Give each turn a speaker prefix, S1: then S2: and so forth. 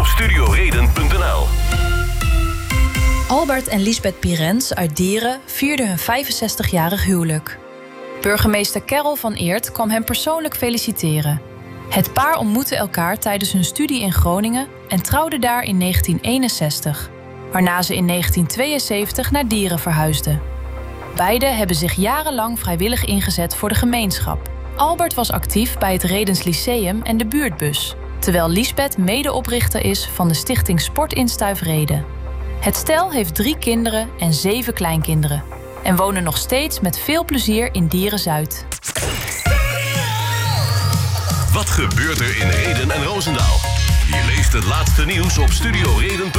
S1: op studioreden.nl.
S2: Albert en Liesbeth Pirens uit Dieren vierden hun 65-jarig huwelijk. Burgemeester Karel van Eert kwam hem persoonlijk feliciteren. Het paar ontmoette elkaar tijdens hun studie in Groningen en trouwde daar in 1961, waarna ze in 1972 naar Dieren verhuisden. Beiden hebben zich jarenlang vrijwillig ingezet voor de gemeenschap. Albert was actief bij het Redens Lyceum en de buurtbus, terwijl Liesbeth medeoprichter is van de stichting Sport in Stuyfreden. Het stel heeft 3 kinderen en 7 kleinkinderen en wonen nog steeds met veel plezier in Dieren-Zuid.
S1: Wat gebeurt er in Rheden en Roosendaal? Je leest het laatste nieuws op studioreden.nl.